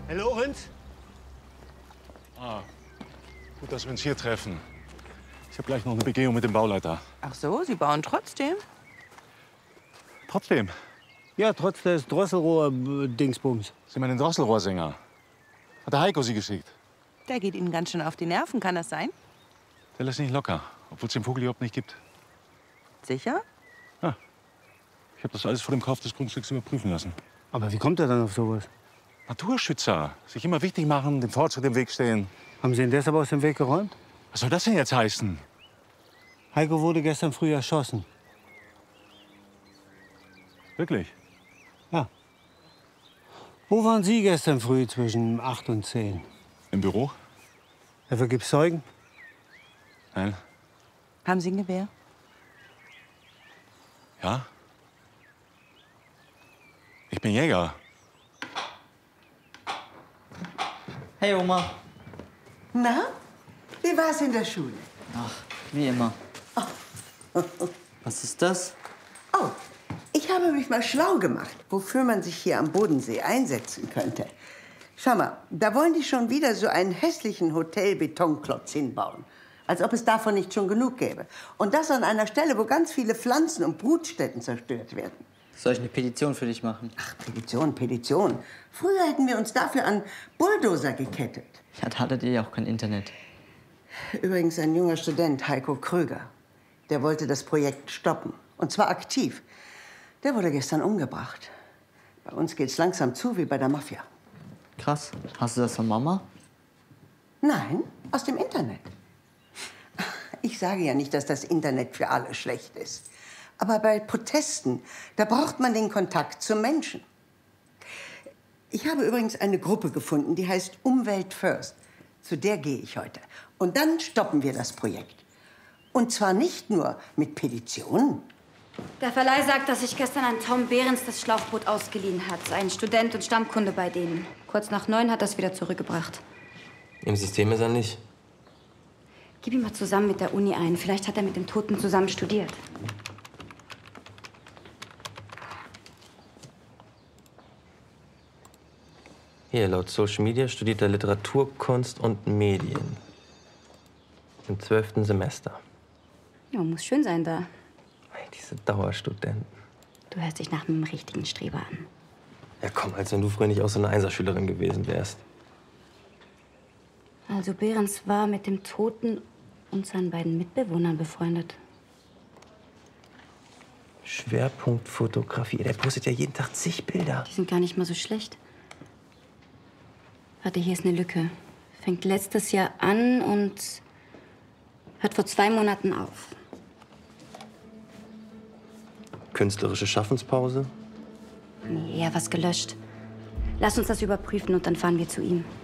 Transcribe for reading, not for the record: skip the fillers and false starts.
Herr Lorenz? Ah, gut, dass wir uns hier treffen. Ich habe gleich noch eine Begehung mit dem Bauleiter. Ach so, Sie bauen trotzdem? Trotzdem, Ja, trotz des Drosselrohr-Dingsbums. Sie meinen Drosselrohrsänger. Hat der Heiko Sie geschickt? Der geht Ihnen ganz schön auf die Nerven, kann das sein? Der lässt nicht locker, obwohl es den Vogel überhaupt nicht gibt. Sicher? Ich habe das alles vor dem Kauf des Grundstücks überprüfen lassen. Aber wie kommt er dann auf sowas? Naturschützer. Sich immer wichtig machen, dem Fortschritt im Weg stehen. Haben Sie ihn deshalb aus dem Weg geräumt? Was soll das denn jetzt heißen? Heiko wurde gestern früh erschossen. Wirklich? Ja. Wo waren Sie gestern früh zwischen 8 und 10? Im Büro? Etwa gibt's Zeugen? Nein. Haben Sie ein Gewehr? Ja? Ich bin Jäger. Hey Oma. Na, wie war's in der Schule? Ach, wie immer. Was ist das? Oh, ich habe mich mal schlau gemacht, wofür man sich hier am Bodensee einsetzen könnte. Schau mal, da wollen die schon wieder so einen hässlichen Hotel-Betonklotz hinbauen. Als ob es davon nicht schon genug gäbe. Und das an einer Stelle, wo ganz viele Pflanzen und Brutstätten zerstört werden. Soll ich eine Petition für dich machen? Ach, Petition, Petition. Früher hätten wir uns dafür an Bulldozer gekettet. Ja, da hattet ihr ja auch kein Internet. Übrigens ein junger Student, Heiko Kröger. Der wollte das Projekt stoppen. Und zwar aktiv. Der wurde gestern umgebracht. Bei uns geht's langsam zu wie bei der Mafia. Krass. Hast du das von Mama? Nein, aus dem Internet. Ich sage ja nicht, dass das Internet für alle schlecht ist. Aber bei Protesten, da braucht man den Kontakt zum Menschen. Ich habe übrigens eine Gruppe gefunden, die heißt Umwelt First. Zu der gehe ich heute. Und dann stoppen wir das Projekt. Und zwar nicht nur mit Petitionen. Der Verleih sagt, dass sich gestern an Tom Behrens das Schlauchboot ausgeliehen hat. Ein Student und Stammkunde bei denen. Kurz nach 9 hat er es wieder zurückgebracht. Im System ist er nicht. Gib ihn mal zusammen mit der Uni ein. Vielleicht hat er mit dem Toten zusammen studiert. Hier, laut Social Media studiert er Literatur, Kunst und Medien. Im 12. Semester. Ja, muss schön sein da. Ey, diese Dauerstudenten. Du hörst dich nach einem richtigen Streber an. Ja komm, als wenn du früher nicht auch so eine Einserschülerin gewesen wärst. Also Behrens war mit dem Toten und seinen beiden Mitbewohnern befreundet. Schwerpunkt Fotografie. Der postet ja jeden Tag zig Bilder. Die sind gar nicht mal so schlecht. Warte, hier ist eine Lücke. Fängt letztes Jahr an und hört vor 2 Monaten auf. Künstlerische Schaffenspause. Nee, eher was gelöscht. Lass uns das überprüfen und dann fahren wir zu ihm.